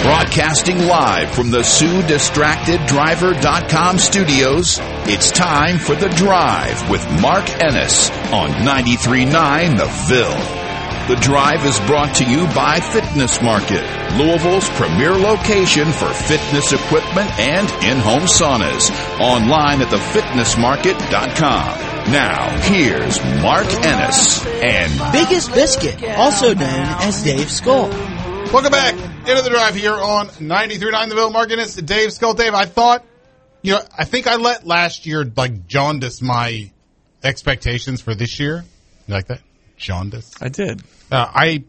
Broadcasting live from the SueDistractedDriver.com studios, it's time for The Drive with Mark Ennis on 93.9 The Ville. The Drive is brought to you by Fitness Market, Louisville's premier location for fitness equipment and in-home saunas. Online at thefitnessmarket.com. Now, here's Mark Ennis and Biggest Biscuit, also known as Dave Skull. Welcome back into The Drive here on 93.9 The Ville. Mark Ennis, Dave Skull. Dave, I thought, I think I let last year, jaundice my expectations for this year. You like that? Jaundice? I did. I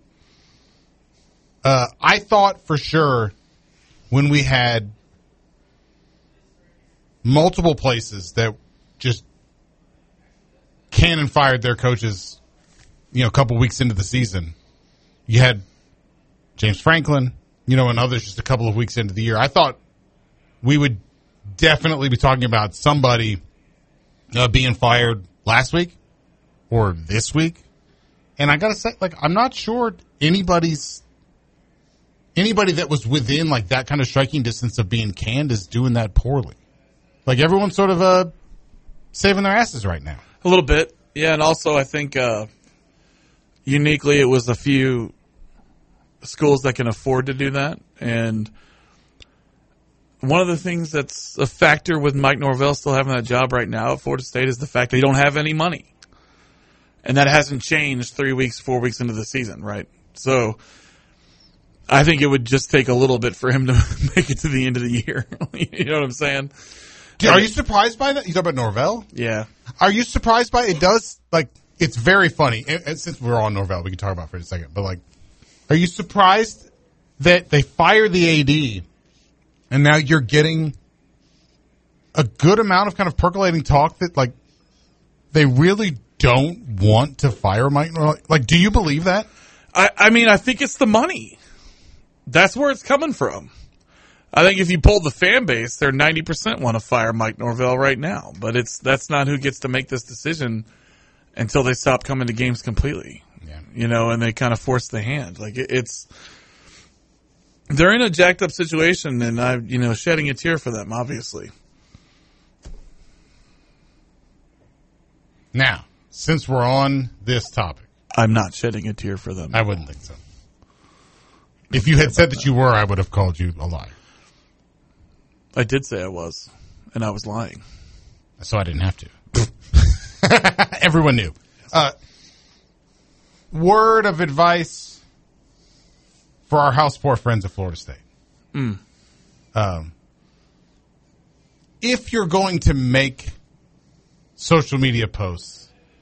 thought for sure when we had multiple places that just cannon fired their coaches, a couple weeks into the season. You had James Franklin, and others just a couple of weeks into the year. I thought we would definitely be talking about somebody being fired last week or this week. And I gotta say, I'm not sure anybody that was within that kind of striking distance of being canned is doing that poorly. Everyone's sort of saving their asses right now. A little bit, yeah. And also, I think uniquely, it was a few schools that can afford to do that. And one of the things that's a factor with Mike Norvell still having that job right now at Florida State is the fact that they don't have any money. And that hasn't changed 3 weeks, 4 weeks into the season, right? So I think it would just take a little bit for him to make it to the end of the year. You know what I'm saying? Are you surprised by that? You talk about Norvell? Yeah. Are you surprised by it? It does, it's very funny. And since we're on Norvell, we can talk about it for a second. But, are you surprised that they fired the AD and now you're getting a good amount of kind of percolating talk that, they really don't want to fire Mike Norvell? Do you believe that? I mean, I think it's the money. That's where it's coming from. I think if you poll the fan base, they're 90% want to fire Mike Norvell right now. But that's not who gets to make this decision until they stop coming to games completely. Yeah. And they kind of force the hand. They're in a jacked up situation, and I'm, shedding a tear for them, obviously. Now, since we're on this topic, I'm not shedding a tear for them. I wouldn't think so. If you had said that you were, I would have called you a liar. I did say I was, and I was lying. So I didn't have to. Everyone knew. Word of advice for our house poor friends of Florida State. If you're going to make social media posts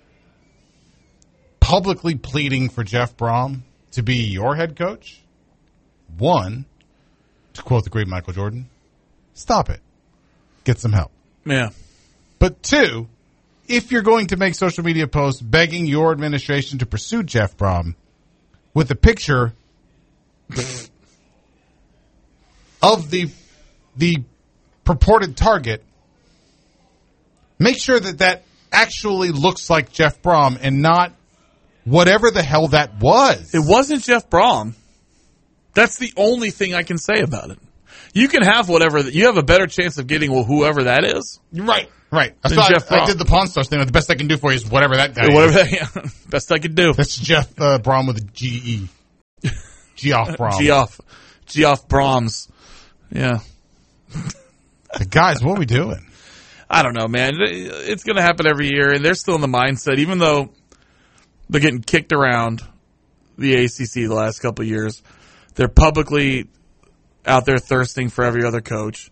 publicly pleading for Jeff Brom to be your head coach, one, to quote the great Michael Jordan, stop it. Get some help. Yeah. But two, if you're going to make social media posts begging your administration to pursue Jeff Brom with a picture of the purported target, make sure that actually looks like Jeff Brom and not whatever the hell that was. It wasn't Jeff Brom. That's the only thing I can say about it. You can have whatever. You have a better chance of getting whoever that is. Right. I did the Pawn Stars thing. The best I can do for you is whatever that guy is. Best I could do. That's Jeff Brom with a G-E. Geoff Brom. Geoff Brahms. Yeah. Guys, what are we doing? I don't know, man. It's going to happen every year, and they're still in the mindset, even though they're getting kicked around the ACC the last couple of years. They're publicly out there thirsting for every other coach.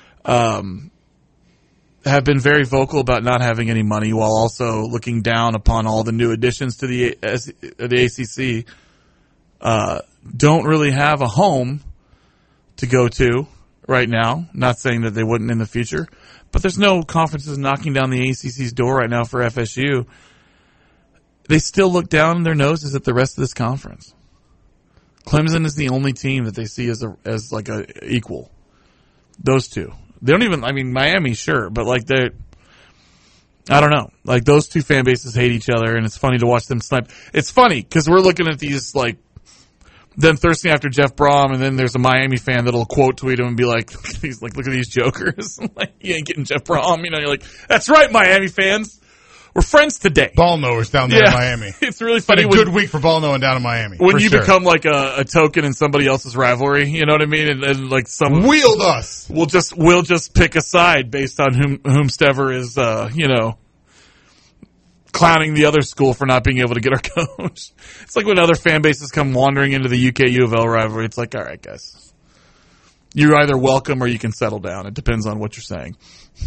Have been very vocal about not having any money while also looking down upon all the new additions to the ACC. Don't really have a home to go to right now. Not saying that they wouldn't in the future, but there's no conferences knocking down the ACC's door right now for FSU. They still look down their noses at the rest of this conference. Clemson is the only team that they see as a equal. Those two. They don't even, Miami, sure, but they're, I don't know. Those two fan bases hate each other, and it's funny to watch them snipe. It's funny because we're looking at these them thirsting after Jeff Brom, and then there's a Miami fan that'll quote tweet him and be like, he's like, look at these jokers. Like, you ain't getting Jeff Brom. You know, you're like, that's right, Miami fans. We're friends today. Ball knowers down there in Miami. It's really funny. It's been a good week for ball knowing down in Miami. When you become like a token in somebody else's rivalry, you know what I mean? And like wield us. We'll just pick a side based on whomstever is, clowning the other school for not being able to get our coach. It's like when other fan bases come wandering into the UK U of L rivalry. It's like, all right, guys, you're either welcome or you can settle down. It depends on what you're saying.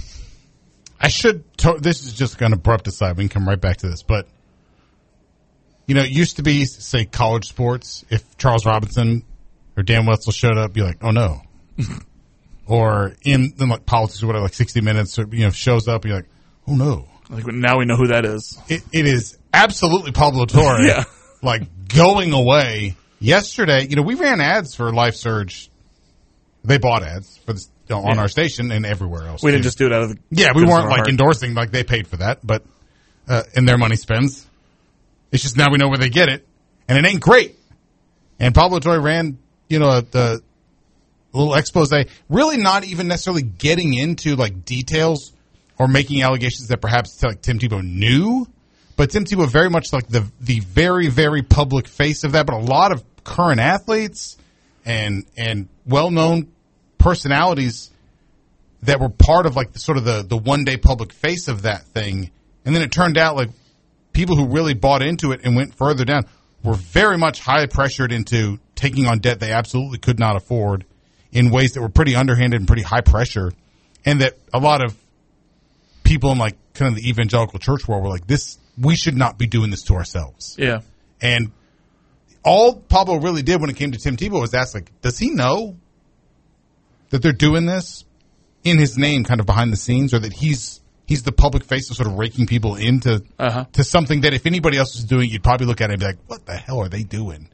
This is just going to abrupt aside. We can come right back to this. But, it used to be, say, college sports. If Charles Robinson or Dan Wetzel showed up, be like, oh, no. Or in like politics or whatever, like 60 Minutes, or, shows up, you're like, oh, no. Like, now we know who that is. It is absolutely Pablo Torre. Yeah. Like, going away. Yesterday, we ran ads for Life Surge. They bought ads for this. On our station and everywhere else. We didn't just do it out of the... Yeah, we weren't like endorsing, like they paid for that, but, and their money spends. It's just now we know where they get it, and it ain't great. And Pablo Torre ran, the little expose, really not even necessarily getting into like details or making allegations that perhaps like Tim Tebow knew, but Tim Tebow very much like the very, very public face of that, but a lot of current athletes and well-known personalities that were part of like the one day public face of that thing. And then it turned out like people who really bought into it and went further down were very much high pressured into taking on debt they absolutely could not afford in ways that were pretty underhanded and pretty high pressure. And that a lot of people in like kind of the evangelical church world were like, we should not be doing this to ourselves. Yeah. And all Pablo really did when it came to Tim Tebow was ask like, does he know that they're doing this in his name kind of behind the scenes, or that he's the public face of sort of raking people into to something that if anybody else was doing, you'd probably look at it and be like, what the hell are they doing?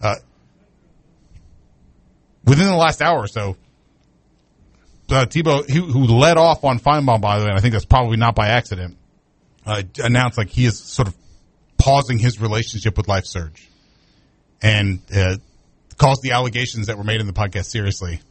Within the last hour or so, Tebow, who led off on Feinbaum, by the way, and I think that's probably not by accident, announced like he is sort of pausing his relationship with Life Surge and calls the allegations that were made in the podcast seriously.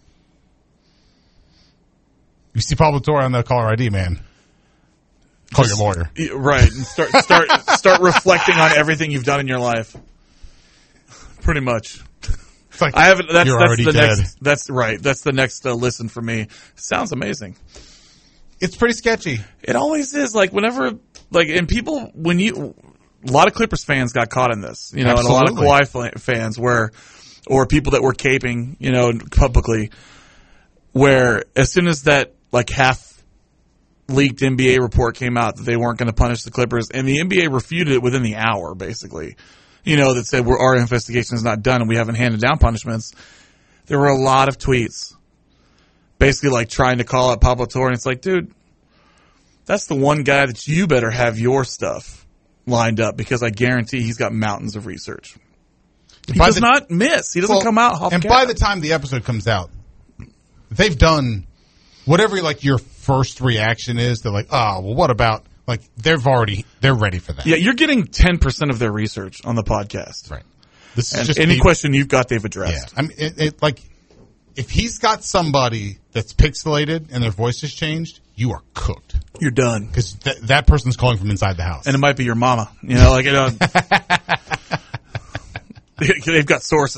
You see Pablo Torre on the caller ID, man. Call your lawyer. Right. And start reflecting on everything you've done in your life. Pretty much. It's like, that's already the dead. That's right. That's the next listen for me. Sounds amazing. It's pretty sketchy. It always is. Like whenever, like, and people, a lot of Clippers fans got caught in this, and a lot of Kawhi fans or people that were caping, publicly, where as soon as that, like, half leaked NBA report came out that they weren't going to punish the Clippers, and the NBA refuted it within the hour, basically, that said our investigation is not done and we haven't handed down punishments. There were a lot of tweets basically like trying to call out Pablo Torre, and it's like, dude, that's the one guy that you better have your stuff lined up, because I guarantee he's got mountains of research. He does not miss. He doesn't come out. And by the time the episode comes out, they've done whatever like your first reaction is. They're like, oh, well, what about like they're ready for that. Yeah, you're getting 10% of their research on the podcast. Right. This is and just any question you've got, they've addressed. Yeah. I mean, like if he's got somebody that's pixelated and their voice has changed, you are cooked. You're done. Because that person's calling from inside the house. And it might be your mama. They've got sources.